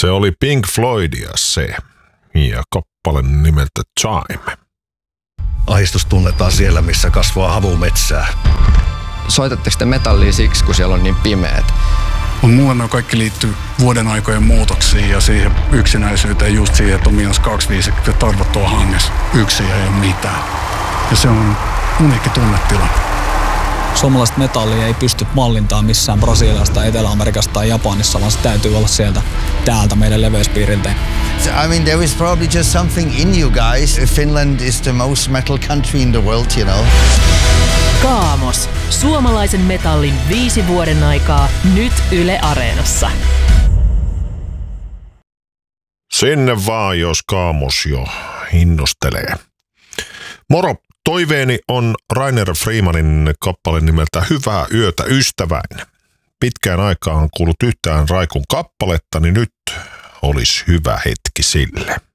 Se oli Pink Floydia se, ja kappale nimeltä Time. Ahdistus tunnetaan siellä, missä kasvaa havumetsää. Soitatteko te metallia siksi, kun siellä on niin pimeät? Mulle ne kaikki liittyy vuoden aikojen muutoksiin ja siihen yksinäisyyteen, just siihen, että on -25 ja tarvot tuo hangessa. Yksin ei ole mitään. Ja se on uniikki tunnetila. Suomalaista metallia ei pysty mallintamaan missään Brasiliasta, Etelä-Amerikasta tai Japanissa, vaan se täytyy olla täältä meidän leveyspiiriltä. I mean, there is probably just something in you guys. Finland is the most metal country in the world, you know. Kaamos. Suomalaisen metallin 5 vuoden aikaa. Nyt Yle Areenassa. Sinne vaan, jos Kaamos jo innostelee. Moro, toiveeni on Rainer Freemanin kappale nimeltä Hyvää yötä ystäväin. Pitkään aikaan kuullut yhtään Raikun kappaletta, niin nyt olisi hyvä hetki sille.